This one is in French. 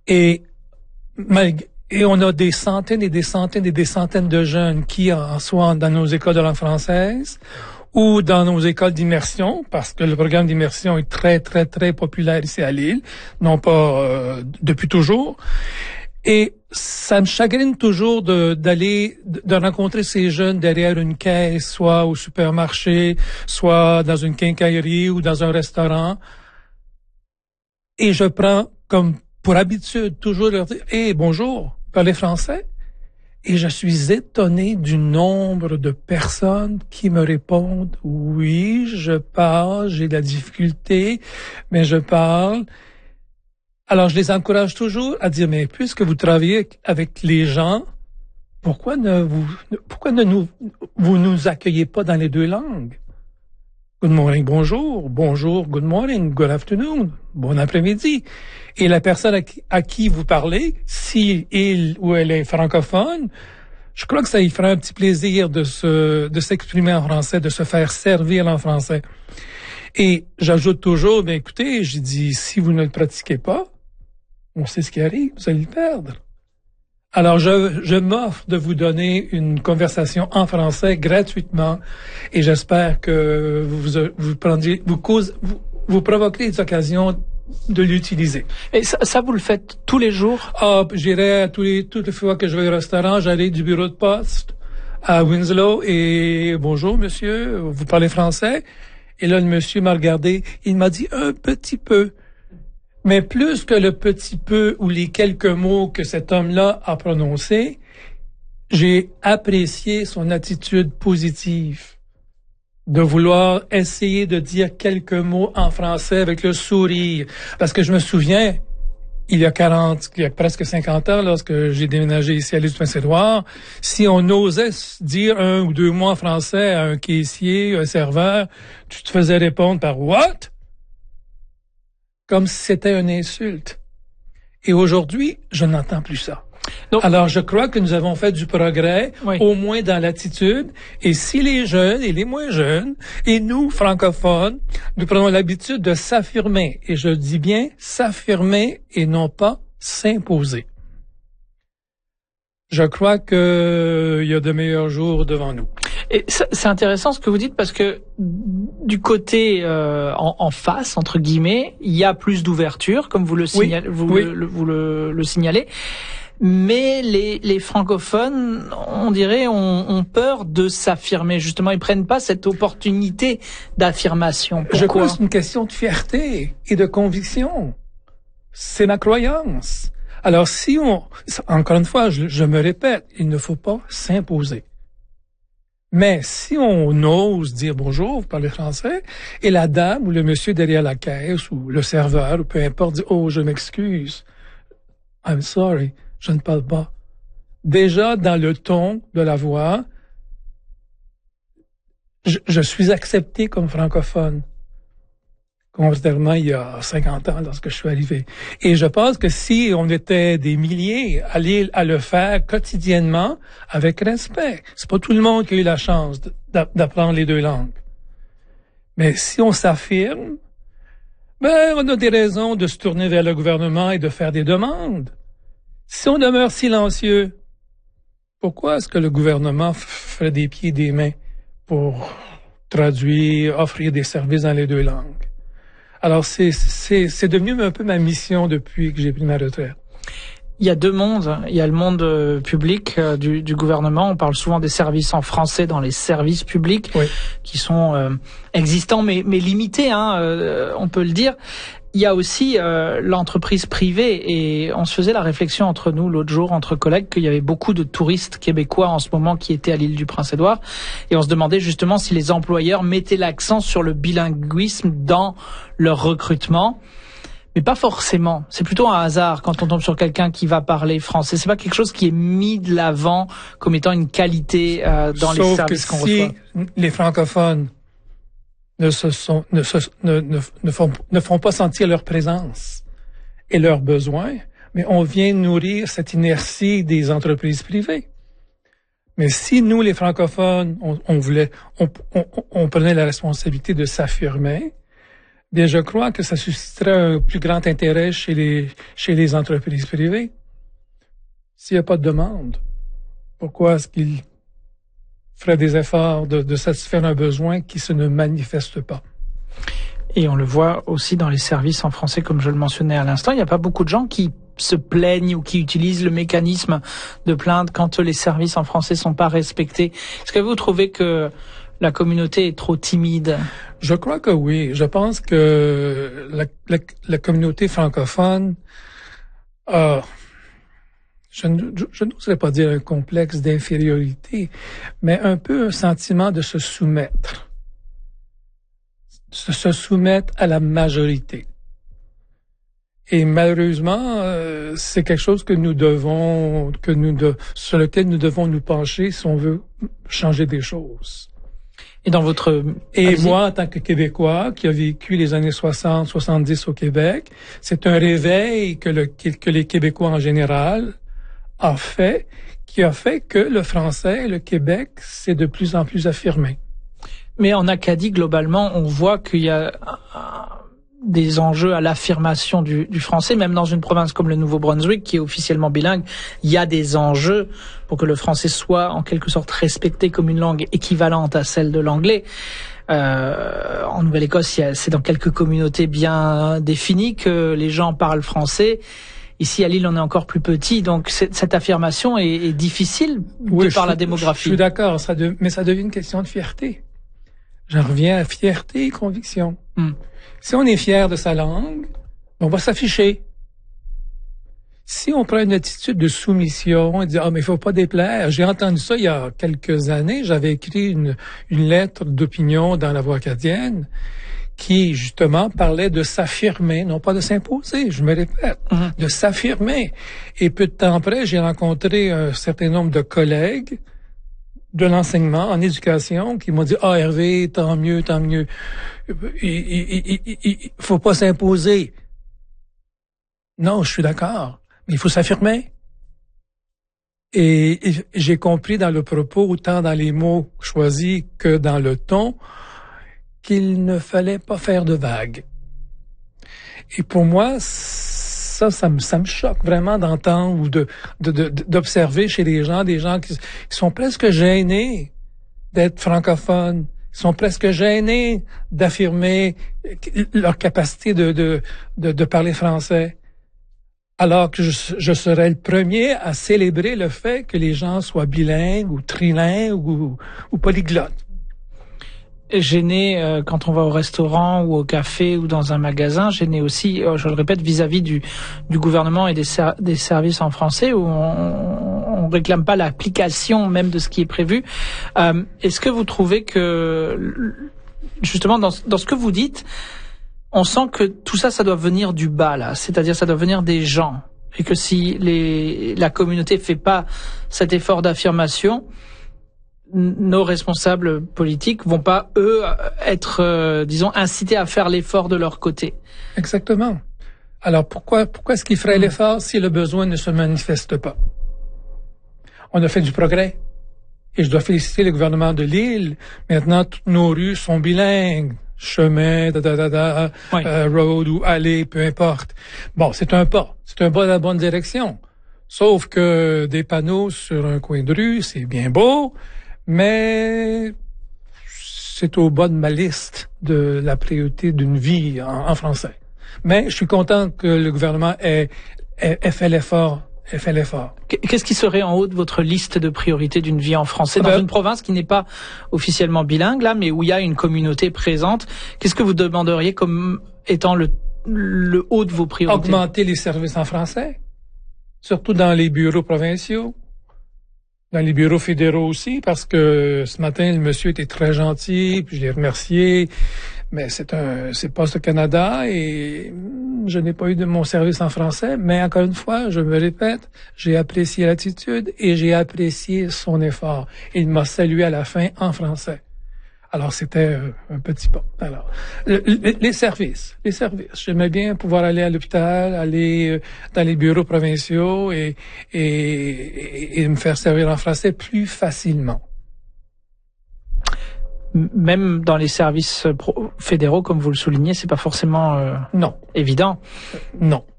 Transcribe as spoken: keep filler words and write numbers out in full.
Et, et on a des centaines et des centaines et des centaines de jeunes qui, en soit dans nos écoles de langue française ou dans nos écoles d'immersion, parce que le programme d'immersion est très, très, très populaire ici à Lille, non pas euh, depuis toujours. Et ça me chagrine toujours de, d'aller, de rencontrer ces jeunes derrière une caisse, soit au supermarché, soit dans une quincaillerie ou dans un restaurant. Et je prends comme pour habitude toujours leur dire « Hey, bonjour, vous parlez français? » Et je suis étonné du nombre de personnes qui me répondent « Oui, je parle, j'ai de la difficulté, mais je parle. » Alors, je les encourage toujours à dire, mais puisque vous travaillez avec les gens, pourquoi ne vous, pourquoi ne nous, vous nous accueillez pas dans les deux langues? Good morning, bonjour, bonjour, good morning, good afternoon, bon après-midi. Et la personne à qui, à qui vous parlez, si il ou elle est francophone, je crois que ça y fera un petit plaisir de se, de s'exprimer en français, de se faire servir en français. Et j'ajoute toujours, ben écoutez, j'ai dit, si vous ne le pratiquez pas, on sait ce qui arrive, vous allez le perdre. Alors, je, je m'offre de vous donner une conversation en français gratuitement et j'espère que vous, vous prendrez, vous cause, vous, vous provoquerez des occasions de l'utiliser. Et ça, ça, vous le faites tous les jours? Ah, j'irai tous les, toutes les fois que je vais au restaurant, j'arrive du bureau de poste à Winslow et bonjour, monsieur, vous parlez français? Et là, le monsieur m'a regardé, il m'a dit un petit peu. Mais plus que le petit peu ou les quelques mots que cet homme-là a prononcés, j'ai apprécié son attitude positive de vouloir essayer de dire quelques mots en français avec le sourire. Parce que je me souviens, il y a quarante, il y a presque cinquante ans, lorsque j'ai déménagé ici à l'île du Prince-Édouard, si on osait dire un ou deux mots en français à un caissier, un serveur, tu te faisais répondre par « What? » comme si c'était une insulte. Et aujourd'hui, je n'entends plus ça. Donc, alors, je crois que nous avons fait du progrès, oui, au moins dans l'attitude. Et si les jeunes et les moins jeunes, et nous, francophones, nous prenons l'habitude de s'affirmer, et je dis bien s'affirmer et non pas s'imposer, je crois qu'il y a de meilleurs jours devant nous. Et c'est intéressant ce que vous dites parce que du côté euh, en, en face entre guillemets, il y a plus d'ouverture, comme vous le signalez, oui, vous, oui. Le, vous le, le signalez. Mais les, les francophones, on dirait, ont, ont peur de s'affirmer. Justement, ils prennent pas cette opportunité d'affirmation. Pourquoi? Je crois que c'est une question de fierté et de conviction. C'est ma croyance. Alors, si on, encore une fois, je, je me répète, il ne faut pas s'imposer. Mais si on ose dire bonjour, vous parlez français, et la dame ou le monsieur derrière la caisse ou le serveur ou peu importe dit oh je m'excuse, I'm sorry, je ne parle pas. Déjà dans le ton de la voix, je, je suis accepté comme francophone. Contrairement il y a cinquante ans lorsque je suis arrivé. Et je pense que si on était des milliers à, à le faire quotidiennement avec respect, c'est pas tout le monde qui a eu la chance d'apprendre les deux langues. Mais si on s'affirme, ben on a des raisons de se tourner vers le gouvernement et de faire des demandes. Si on demeure silencieux, pourquoi est-ce que le gouvernement ferait des pieds et des mains pour traduire, offrir des services dans les deux langues? Alors, c'est, c'est, c'est devenu un peu ma mission depuis que j'ai pris ma retraite. Il y a deux mondes. Il y a le monde euh, public euh, du, du gouvernement. On parle souvent des services en français dans les services publics, oui, qui sont euh, existants mais, mais limités, hein, euh, on peut le dire. Il y a aussi euh, l'entreprise privée et on se faisait la réflexion entre nous l'autre jour, entre collègues, qu'il y avait beaucoup de touristes québécois en ce moment qui étaient à l'île du Prince-Édouard et on se demandait justement si les employeurs mettaient l'accent sur le bilinguisme dans leur recrutement. Mais pas forcément. C'est plutôt un hasard quand on tombe sur quelqu'un qui va parler français. C'est pas quelque chose qui est mis de l'avant comme étant une qualité euh, dans Sauf les services qu'on si reçoit. Les francophones ne se sont, ne, se, ne, ne, ne, font, ne font pas sentir leur présence et leurs besoins, mais on vient nourrir cette inertie des entreprises privées. Mais si nous, les francophones, on, on voulait, on, on, on prenait la responsabilité de s'affirmer, Bien, je crois que ça susciterait un plus grand intérêt chez les, chez les entreprises privées. S'il n'y a pas de demande, pourquoi est-ce qu'ils feraient des efforts de, de satisfaire un besoin qui se ne manifeste pas? Et on le voit aussi dans les services en français, comme je le mentionnais à l'instant. Il n'y a pas beaucoup de gens qui se plaignent ou qui utilisent le mécanisme de plainte quand les services en français sont pas respectés. Est-ce que vous trouvez que la communauté est trop timide? Je crois que oui. Je pense que la, la, la communauté francophone a, je, je, je n'oserais pas dire un complexe d'infériorité, mais un peu un sentiment de se soumettre. De se soumettre à la majorité. Et malheureusement, euh, c'est quelque chose que nous devons, que nous de, sur lequel nous devons nous pencher si on veut changer des choses. Et dans votre... Et Allez-y. moi, en tant que Québécois, qui a vécu les années soixante, soixante-dix au Québec, c'est un réveil que, le, que les Québécois en général a fait, qui a fait que le français, le Québec, s'est de plus en plus affirmé. Mais en Acadie, globalement, on voit qu'il y a des enjeux à l'affirmation du, du français, même dans une province comme le Nouveau-Brunswick, qui est officiellement bilingue, il y a des enjeux pour que le français soit en quelque sorte respecté comme une langue équivalente à celle de l'anglais. Euh, en Nouvelle-Écosse, c'est dans quelques communautés bien définies que les gens parlent français. Ici, à Lille, on est encore plus petit, donc cette affirmation est, est difficile oui, de par je, la démographie. Je suis d'accord, ça de, mais ça devient une question de fierté. J'en reviens à fierté et conviction. Hmm. Si on est fier de sa langue, on va s'afficher. Si on prend une attitude de soumission et dit « Ah, mais il faut pas déplaire », j'ai entendu ça il y a quelques années, j'avais écrit une, une lettre d'opinion dans La Voix acadienne qui, justement, parlait de s'affirmer, non pas de s'imposer, je me répète, Hmm. de s'affirmer. Et peu de temps après, j'ai rencontré un certain nombre de collègues de l'enseignement en éducation qui m'ont dit « Ah, Hervé, tant mieux, tant mieux. Il, il, il, il, il faut pas s'imposer. » Non, je suis d'accord, mais il faut s'affirmer. Et, et j'ai compris dans le propos, autant dans les mots choisis que dans le ton, qu'il ne fallait pas faire de vagues. Et pour moi, ça, ça me, ça me choque vraiment d'entendre ou de, de, de, d'observer chez les gens des gens qui, qui sont presque gênés d'être francophones, qui sont presque gênés d'affirmer leur capacité de, de, de, de parler français. Alors que je, je serais le premier à célébrer le fait que les gens soient bilingues ou trilingues ou, ou polyglottes. Gêné euh, quand on va au restaurant ou au café ou dans un magasin, gêné aussi, euh, je le répète, vis-à-vis du, du gouvernement et des, ser- des services en français où on, on réclame pas l'application même de ce qui est prévu. Euh, est-ce que vous trouvez que, justement, dans, dans ce que vous dites, on sent que tout ça, ça doit venir du bas, là, c'est-à-dire ça doit venir des gens, et que si les, la communauté fait pas cet effort d'affirmation, nos responsables politiques vont pas, eux, être, euh, disons, incités à faire l'effort de leur côté. Exactement. Alors, pourquoi, pourquoi est-ce qu'ils feraient mmh. l'effort si le besoin ne se manifeste pas? On a fait du progrès. Et je dois féliciter le gouvernement de l'île. Maintenant, toutes nos rues sont bilingues. Chemin, da, da, da, da, oui. euh, road ou allée, peu importe. Bon, c'est un pas. C'est un pas dans la bonne direction. Sauf que des panneaux sur un coin de rue, c'est bien beau, mais c'est au bas de ma liste de la priorité d'une vie en, en français. Mais je suis content que le gouvernement ait, ait, ait fait l'effort, ait fait l'effort. Qu'est-ce qui serait en haut de votre liste de priorités d'une vie en français dans ben, une province qui n'est pas officiellement bilingue là, mais où il y a une communauté présente? Qu'est-ce que vous demanderiez comme étant le, le haut de vos priorités? Augmenter les services en français, surtout dans les bureaux provinciaux. Dans les bureaux fédéraux aussi, parce que ce matin, le monsieur était très gentil, puis je l'ai remercié, mais c'est un, c'est Poste Canada et je n'ai pas eu de mon service en français, mais encore une fois, je me répète, j'ai apprécié l'attitude et j'ai apprécié son effort. Il m'a salué à la fin en français. Alors, c'était un petit pas. Alors, le, le, les services, les services. J'aimais bien pouvoir aller à l'hôpital, aller dans les bureaux provinciaux et, et, et, et me faire servir en français plus facilement. Même dans les services fédéraux, comme vous le soulignez, c'est pas forcément euh, non évident. Non.